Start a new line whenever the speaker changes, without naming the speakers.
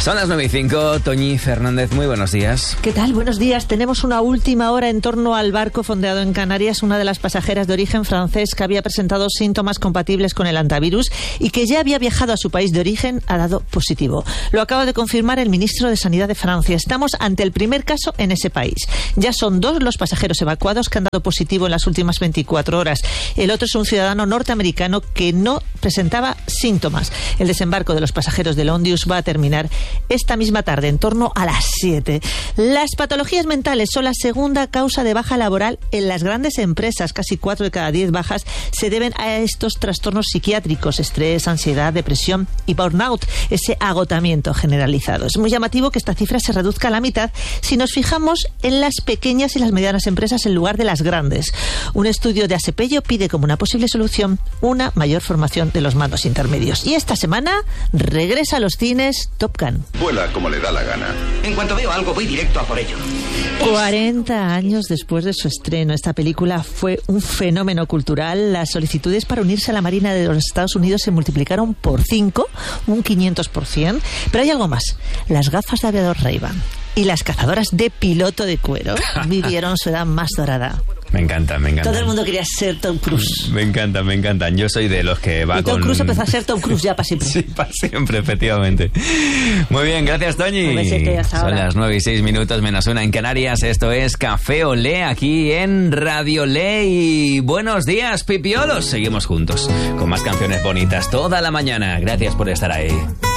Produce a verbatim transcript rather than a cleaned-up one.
Son las nueve y cinco. Toñi Fernández, muy buenos días.
¿Qué tal? Buenos días. Tenemos una última hora en torno al barco fondeado en Canarias. Una de las pasajeras de origen francés que había presentado síntomas compatibles con el hantavirus y que ya había viajado a su país de origen ha dado positivo. Lo acaba de confirmar el ministro de Sanidad de Francia. Estamos ante el primer caso en ese país. Ya son dos los pasajeros evacuados que han dado positivo en las últimas veinticuatro horas. El otro es un ciudadano norteamericano que no presentaba síntomas. El desembarco de los pasajeros del Ondius va a terminar esta misma tarde, en torno a las siete. Las patologías mentales son la segunda causa de baja laboral en las grandes empresas. Casi cuatro de cada diez bajas se deben a estos trastornos psiquiátricos: estrés, ansiedad, depresión y burnout, ese agotamiento generalizado. Es muy llamativo que esta cifra se reduzca a la mitad si nos fijamos en las pequeñas y las medianas empresas en lugar de las grandes. Un estudio de Asepello pide como una posible solución una mayor formación de los mandos intermedios. Y esta semana regresa a los cines Top Gun.
Vuela como le da la gana.
En cuanto veo algo, voy directo a por ello.
cuarenta años después de su estreno, esta película fue un fenómeno cultural. Las solicitudes para unirse a la Marina de los Estados Unidos se multiplicaron por cinco, un quinientos por ciento. Pero hay algo más. Las gafas de aviador Ray-Ban y las cazadoras de piloto de cuero vivieron su edad más dorada.
Me encanta, me encanta.
Todo el mundo quería ser Tom Cruise.
Me encanta, me encantan. Yo soy de los que va
y Tom
con...
Cruise empezó a ser Tom Cruise ya para siempre.
Sí, para siempre, efectivamente. Muy bien, gracias, Toñi.
Un besete, hasta ahora.
Son las nueve y seis minutos menos una en Canarias. Esto es Café Olé, aquí en Radio Olé. Y buenos días, pipiolos. Seguimos juntos con más canciones bonitas toda la mañana. Gracias por estar ahí.